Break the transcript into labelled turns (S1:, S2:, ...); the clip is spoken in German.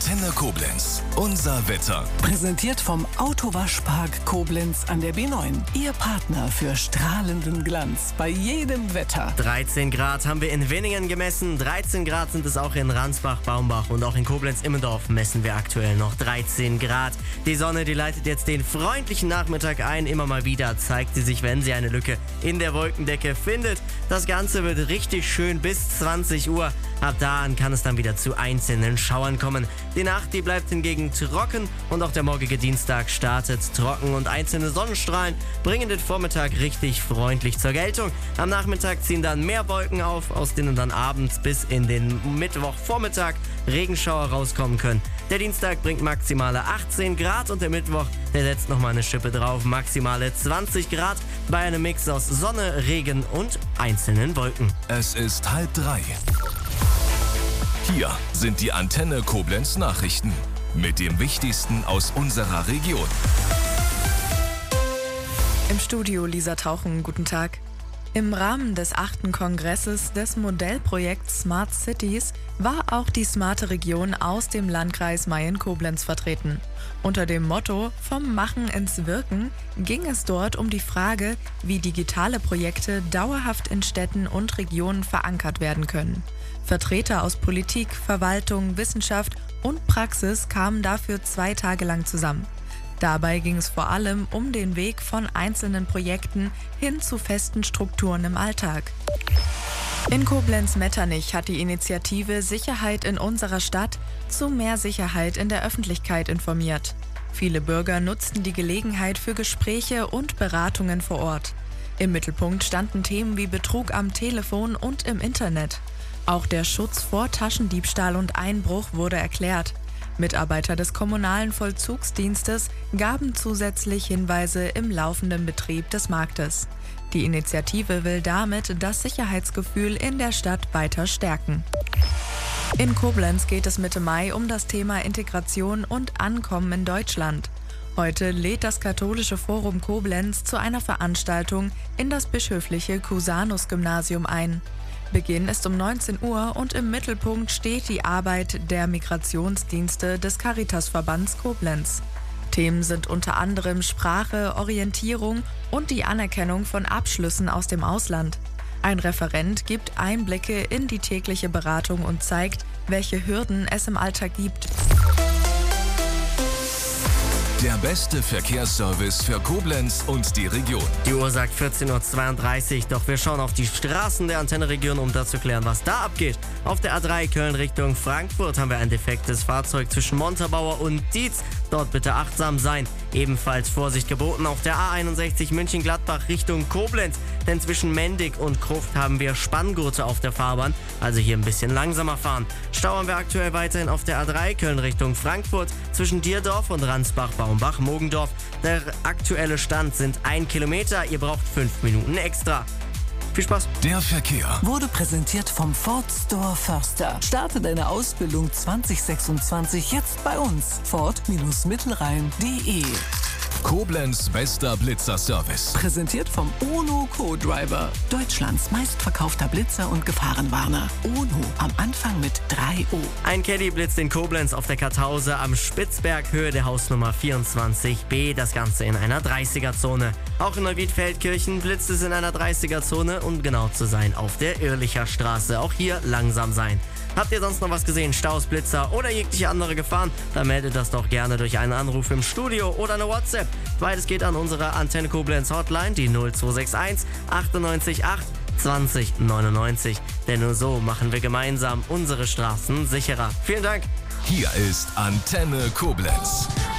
S1: Antenne Koblenz. Unser Wetter.
S2: Präsentiert vom Autowaschpark Koblenz an der B9. Ihr Partner für strahlenden Glanz bei jedem Wetter.
S3: 13 Grad haben wir in Winningen gemessen. 13 Grad sind es auch in Ransbach-Baumbach. Und auch in Koblenz-Immendorf messen wir aktuell noch 13 Grad. Die Sonne, die leitet jetzt den freundlichen Nachmittag ein. Immer mal wieder zeigt sie sich, wenn sie eine Lücke in der Wolkendecke findet. Das Ganze wird richtig schön bis 20 Uhr. Ab da an kann es dann wieder zu einzelnen Schauern kommen. Die Nacht, die bleibt hingegen trocken und auch der morgige Dienstag startet trocken und einzelne Sonnenstrahlen bringen den Vormittag richtig freundlich zur Geltung. Am Nachmittag ziehen dann mehr Wolken auf, aus denen dann abends bis in den Mittwochvormittag Regenschauer rauskommen können. Der Dienstag bringt maximale 18 Grad und der Mittwoch, der setzt nochmal eine Schippe drauf, maximale 20 Grad bei einem Mix aus Sonne, Regen und einzelnen Wolken.
S1: Es ist 2:30. Hier sind die Antenne Koblenz Nachrichten mit dem Wichtigsten aus unserer Region.
S4: Im Studio Lisa Tauchen, guten Tag. Im Rahmen des 8. Kongresses des Modellprojekts Smart Cities war auch die smarte Region aus dem Landkreis Mayen-Koblenz vertreten. Unter dem Motto „Vom Machen ins Wirken" ging es dort um die Frage, wie digitale Projekte dauerhaft in Städten und Regionen verankert werden können. Vertreter aus Politik, Verwaltung, Wissenschaft und Praxis kamen dafür 2 Tage lang zusammen. Dabei ging es vor allem um den Weg von einzelnen Projekten hin zu festen Strukturen im Alltag. In Koblenz-Metternich hat die Initiative Sicherheit in unserer Stadt zu mehr Sicherheit in der Öffentlichkeit informiert. Viele Bürger nutzten die Gelegenheit für Gespräche und Beratungen vor Ort. Im Mittelpunkt standen Themen wie Betrug am Telefon und im Internet. Auch der Schutz vor Taschendiebstahl und Einbruch wurde erklärt. Mitarbeiter des kommunalen Vollzugsdienstes gaben zusätzlich Hinweise im laufenden Betrieb des Marktes. Die Initiative will damit das Sicherheitsgefühl in der Stadt weiter stärken. In Koblenz geht es Mitte Mai um das Thema Integration und Ankommen in Deutschland. Heute lädt das Katholische Forum Koblenz zu einer Veranstaltung in das bischöfliche Cusanus-Gymnasium ein. Beginn ist um 19 Uhr und im Mittelpunkt steht die Arbeit der Migrationsdienste des Caritasverbands Koblenz. Themen sind unter anderem Sprache, Orientierung und die Anerkennung von Abschlüssen aus dem Ausland. Ein Referent gibt Einblicke in die tägliche Beratung und zeigt, welche Hürden es im Alltag gibt.
S1: Der beste Verkehrsservice für Koblenz und die Region.
S3: Die Uhr sagt 14:32 Uhr, doch wir schauen auf die Straßen der Antenneregion, um da zu klären, was da abgeht. Auf der A3 Köln Richtung Frankfurt haben wir ein defektes Fahrzeug zwischen Montabaur und Dietz. Dort bitte achtsam sein. Ebenfalls Vorsicht geboten auf der A61 München-Gladbach Richtung Koblenz, denn zwischen Mendig und Kruft haben wir Spanngurte auf der Fahrbahn, also hier ein bisschen langsamer fahren. Stau haben wir aktuell weiterhin auf der A3 Köln Richtung Frankfurt zwischen Dierdorf und Ransbach-Baumbach-Mogendorf. Der aktuelle Stand sind 1 Kilometer, ihr braucht 5 Minuten extra. Viel Spaß.
S1: Der Verkehr
S2: Wurde präsentiert vom Ford Store Förster. Starte deine Ausbildung 2026 jetzt bei uns. Ford-Mittelrhein.de.
S1: Koblenz bester Blitzerservice.
S2: Präsentiert vom Ono Co-Driver. Deutschlands meistverkaufter Blitzer und Gefahrenwarner. Ono, am Anfang mit 3 O.
S3: Ein Caddy blitzt in Koblenz auf der Kartause am Spitzberg, Höhe der Hausnummer 24b, das Ganze in einer 30er-Zone. Auch in Neuwied-Feldkirchen blitzt es in einer 30er-Zone, um genau zu sein, auf der Irlicher Straße. Auch hier langsam sein. Habt ihr sonst noch was gesehen, Staus, Blitzer oder jegliche andere Gefahren? Dann meldet das doch gerne durch einen Anruf im Studio oder eine WhatsApp. Beides geht an unsere Antenne Koblenz Hotline, die 0261 98 8 20 99. Denn nur so machen wir gemeinsam unsere Straßen sicherer. Vielen Dank.
S1: Hier ist Antenne Koblenz.